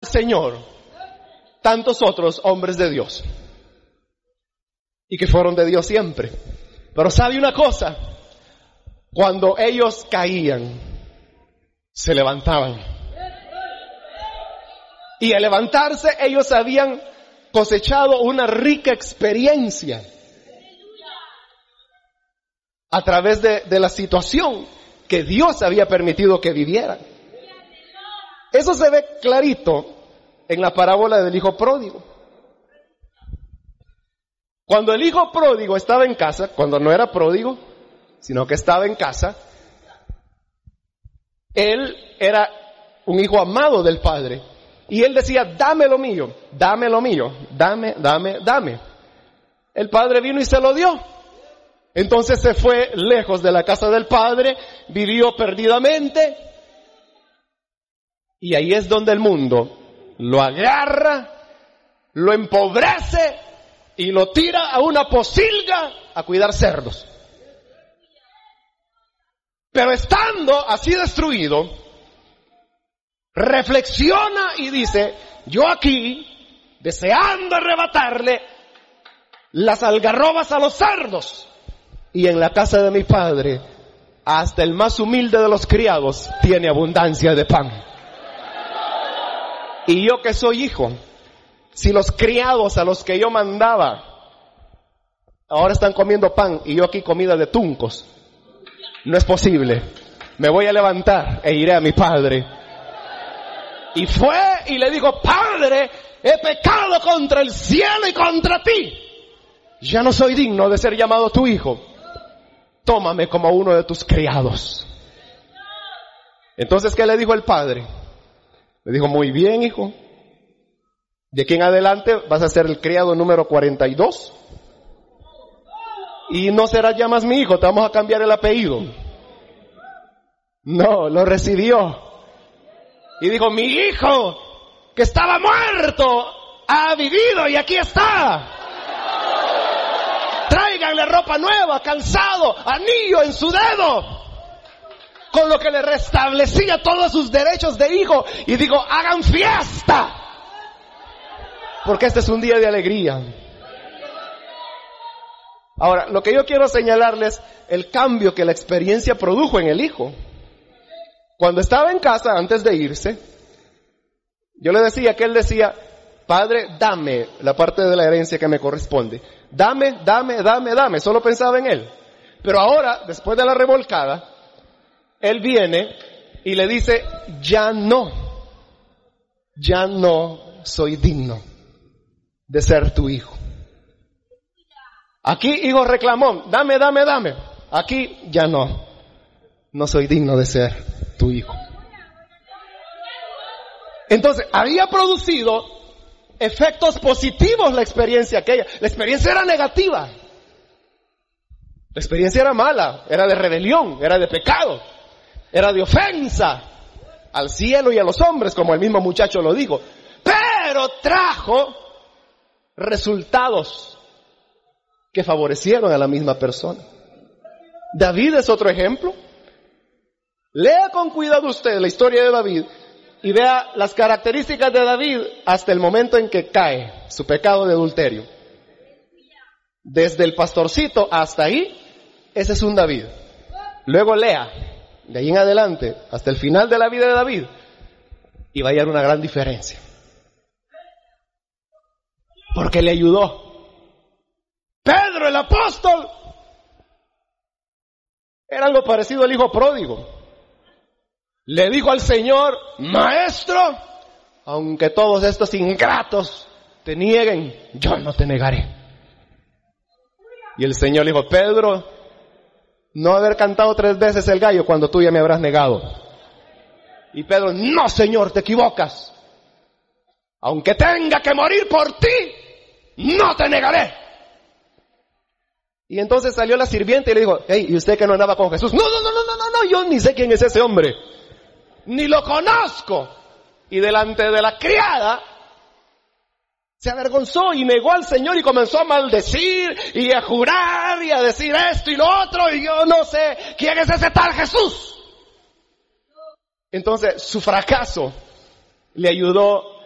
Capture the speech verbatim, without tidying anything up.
Señor tantos otros hombres de Dios y que fueron de Dios siempre. Pero ¿sabe una cosa? Cuando ellos caían, se levantaban. Y al levantarse, ellos habían cosechado una rica experiencia a través de, de la situación que Dios había permitido que vivieran. Eso se ve clarito en la parábola del hijo pródigo. Cuando el hijo pródigo estaba en casa, cuando no era pródigo, sino que estaba en casa, él era un hijo amado del padre. Y él decía, dame lo mío, dame lo mío, dame, dame, dame. El padre vino y se lo dio. Entonces se fue lejos de la casa del padre, vivió perdidamente. Y ahí es donde el mundo lo agarra, lo empobrece y lo tira a una pocilga a cuidar cerdos. Pero estando así destruido, reflexiona y dice, yo aquí, deseando arrebatarle las algarrobas a los cerdos, y en la casa de mi padre, hasta el más humilde de los criados tiene abundancia de pan. Y yo que soy hijo, si los criados a los que yo mandaba ahora están comiendo pan y yo aquí comida de tuncos, no es posible. Me voy a levantar e iré a mi padre. Y fue y le dijo, Padre, he pecado contra el cielo y contra ti. Ya no soy digno de ser llamado tu hijo. Tómame como uno de tus criados. Entonces, ¿qué le dijo el padre? Le dijo, muy bien, hijo. De aquí en adelante vas a ser el criado número cuarenta y dos. Y no serás ya más mi hijo, te vamos a cambiar el apellido. No, lo recibió. Y dijo, mi hijo, que estaba muerto, ha vivido y aquí está. Tráiganle ropa nueva, calzado, anillo en su dedo, con lo que le restablecía todos sus derechos de hijo. Y digo, hagan fiesta, porque este es un día de alegría. Ahora, lo que yo quiero señalarles, el cambio que la experiencia produjo en el hijo. Cuando estaba en casa, antes de irse, yo le decía que él decía, Padre, dame la parte de la herencia que me corresponde. Dame, dame, dame, dame. Solo pensaba en él. Pero ahora, después de la revolcada, él viene y le dice, ya no, ya no soy digno de ser tu hijo. Aquí, hijo reclamón, dame, dame, dame. Aquí, ya no, no soy digno de ser tu hijo. Entonces, había producido efectos positivos la experiencia aquella. La experiencia era negativa. La experiencia era mala, era de rebelión, era de pecado, era de ofensa al cielo y a los hombres, como el mismo muchacho lo dijo. Pero trajo resultados que favorecieron a la misma persona. David es otro ejemplo. Lea con cuidado usted la historia de David y vea las características de David hasta el momento en que cae su pecado de adulterio. Desde el pastorcito hasta ahí, ese es un David. Luego lea, de ahí en adelante, hasta el final de la vida de David, y va a hallar una gran diferencia. Porque le ayudó. Pedro, el apóstol, era algo parecido al hijo pródigo. Le dijo al Señor, Maestro, aunque todos estos ingratos te nieguen, yo no te negaré. Y el Señor le dijo, Pedro, no haber cantado tres veces el gallo cuando tú ya me habrás negado. Y Pedro, no, Señor, te equivocas. Aunque tenga que morir por ti, no te negaré. Y entonces salió la sirviente y le dijo, hey, ¿y usted que no andaba con Jesús? No, no, no, no, no, no, yo ni sé quién es ese hombre. Ni lo conozco. Y delante de la criada se avergonzó y negó al Señor y comenzó a maldecir y a jurar y a decir esto y lo otro, y yo no sé quién es ese tal Jesús. Entonces su fracaso le ayudó